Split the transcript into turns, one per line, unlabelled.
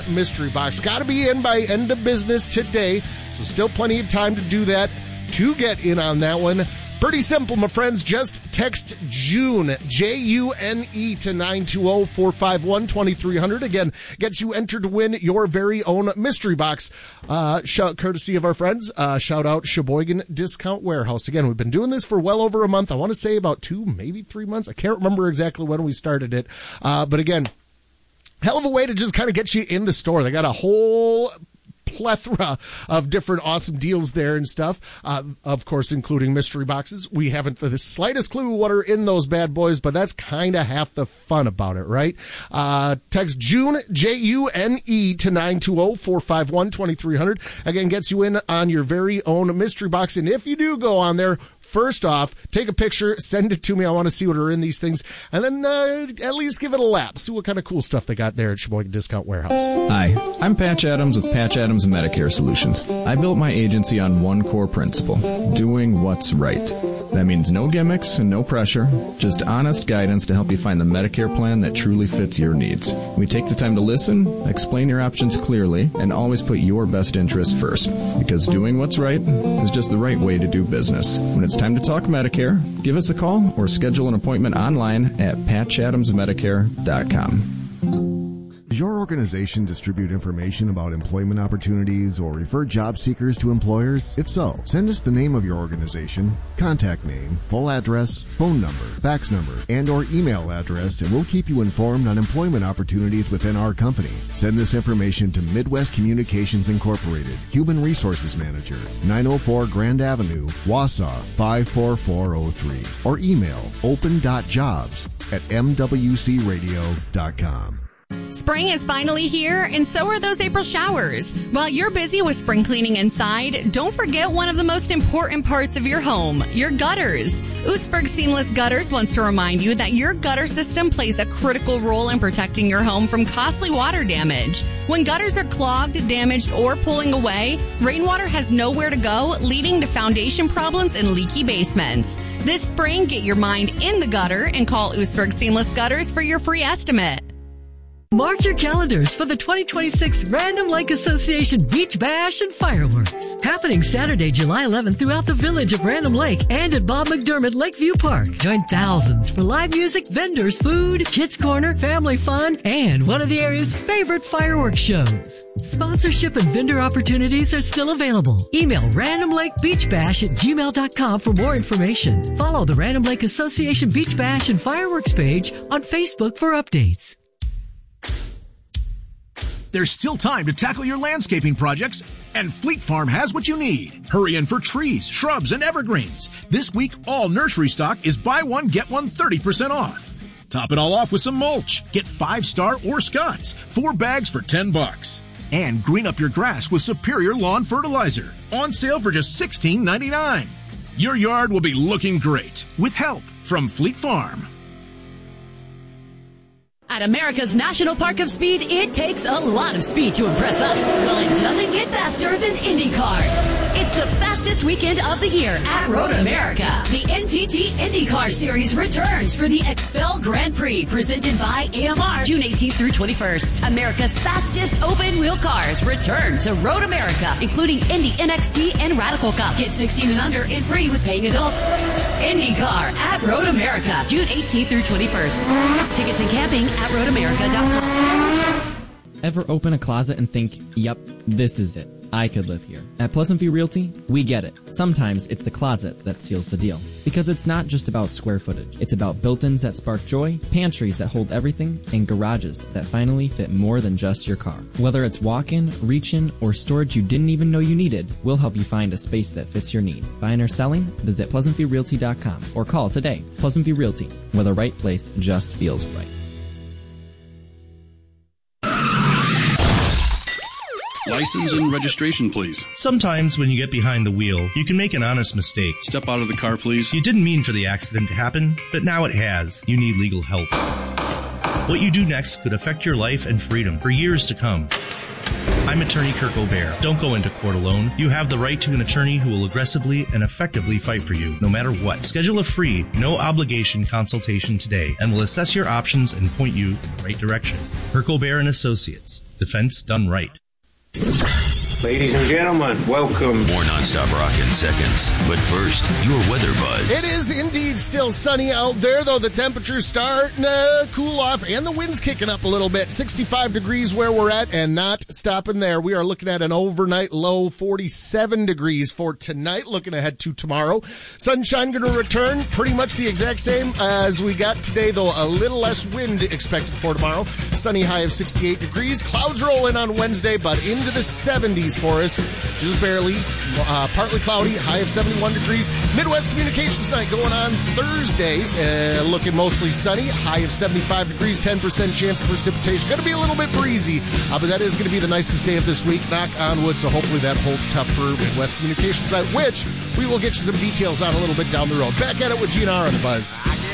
mystery box. Got to be in by end of business today, so still plenty of time to do that, to get in on that one. Pretty simple, my friends. Just text June, June, to 920-451-2300. Again, gets you entered to win your very own mystery box. Courtesy of our friends. Shout out Sheboygan Discount Warehouse. Again, we've been doing this for well over a month. I want to say about 2, maybe 3 months. I can't remember exactly when we started it. But again, hell of a way to just kind of get you in the store. They got a whole plethora of different awesome deals there and stuff, of course, including mystery boxes. We haven't the slightest clue what are in those bad boys, but that's kind of half the fun about it, right? Text June, June, to 920-451-2300. Again, gets you in on your very own mystery box. And if you do go on there, first off, take a picture, send it to me. I want to see what are in these things. And then at least give it a lap. See what kind of cool stuff they got there at Sheboygan Discount Warehouse.
Hi, I'm Patch Adams with Patch Adams and Medicare Solutions. I built my agency on one core principle, doing what's right. That means no gimmicks and no pressure, just honest guidance to help you find the Medicare plan that truly fits your needs. We take the time to listen, explain your options clearly, and always put your best interest first. Because doing what's right is just the right way to do business. When it's time to talk Medicare, give us a call or schedule an appointment online at patchadamsmedicare.com.
Does your organization distribute information about employment opportunities or refer job seekers to employers? If so, send us the name of your organization, contact name, full address, phone number, fax number, and or email address, and we'll keep you informed on employment opportunities within our company. Send this information to Midwest Communications Incorporated, Human Resources Manager, 904 Grand Avenue, Wausau 54403, or email open.jobs@mwcradio.com.
Spring is finally here, and so are those April showers. While you're busy with spring cleaning inside, don't forget one of the most important parts of your home, your gutters. Oostburg Seamless Gutters wants to remind you that your gutter system plays a critical role in protecting your home from costly water damage. When gutters are clogged, damaged, or pulling away, rainwater has nowhere to go, leading to foundation problems and leaky basements. This spring, get your mind in the gutter and call Oostburg Seamless Gutters for your free estimate.
Mark your calendars for the 2026 Random Lake Association Beach Bash and Fireworks. Happening Saturday, July 11th throughout the village of Random Lake and at Bob McDermott Lakeview Park. Join thousands for live music, vendors, food, kids corner, family fun, and one of the area's favorite fireworks shows. Sponsorship and vendor opportunities are still available. Email randomlakebeachbash@gmail.com for more information. Follow the Random Lake Association Beach Bash and Fireworks page on Facebook for updates.
There's still time to tackle your landscaping projects, and Fleet Farm has what you need. Hurry in for trees, shrubs, and evergreens. This week, all nursery stock is buy one, get one 30% off. Top it all off with some mulch. Get 5-star or Scott's, 4 bags for $10. And green up your grass with Superior Lawn Fertilizer. On sale for just $16.99. Your yard will be looking great with help from Fleet Farm.
At America's National Park of Speed, it takes a lot of speed to impress us. Well, it doesn't get faster than IndyCar. It's the fastest weekend of the year at Road America. The NTT IndyCar Series returns for the Expel Grand Prix, presented by AMR, June 18th through 21st. America's fastest open-wheel cars return to Road America, including Indy NXT and Radical Cup. Get 16 and under and free with paying adults. IndyCar at Road America, June 18th through 21st. Tickets and camping at roadamerica.com.
Ever open a closet and think, yep, this is it. I could live here. At Pleasant View Realty, we get it. Sometimes it's the closet that seals the deal. Because it's not just about square footage. It's about built-ins that spark joy, pantries that hold everything, and garages that finally fit more than just your car. Whether it's walk-in, reach-in, or storage you didn't even know you needed, we'll help you find a space that fits your needs. Buying or selling? Visit PleasantViewRealty.com or call today. Pleasant View Realty, where the right place just feels right.
License and registration, please.
Sometimes when you get behind the wheel, you can make an honest mistake.
Step out of the car, please.
You didn't mean for the accident to happen, but now it has. You need legal help. What you do next could affect your life and freedom for years to come. I'm attorney Kirk O'Bear. Don't go into court alone. You have the right to an attorney who will aggressively and effectively fight for you, no matter what. Schedule a free, no-obligation consultation today, and we'll assess your options and point you in the right direction. Kirk O'Bear and Associates. Defense done right.
Ladies and gentlemen, welcome.
More nonstop rock in seconds. But first, your weather buzz.
It is indeed still sunny out there, though the temperature's starting to cool off and the wind's kicking up a little bit. 65 degrees where we're at and not stopping there. We are looking at an overnight low 47 degrees for tonight. Looking ahead to tomorrow. Sunshine going to return pretty much the exact same as we got today, though a little less wind expected for tomorrow. Sunny high of 68 degrees. Clouds roll in on Wednesday, but into the 70s for us, just barely. Partly cloudy, high of 71 degrees. Midwest Communications Night going on Thursday, looking mostly sunny, high of 75 degrees, 10% chance of precipitation. Going to be a little bit breezy, but that is going to be the nicest day of this week. Knock on wood, so hopefully that holds tough for Midwest Communications Night, which we will get you some details on a little bit down the road. Back at it with GNR on the Buzz.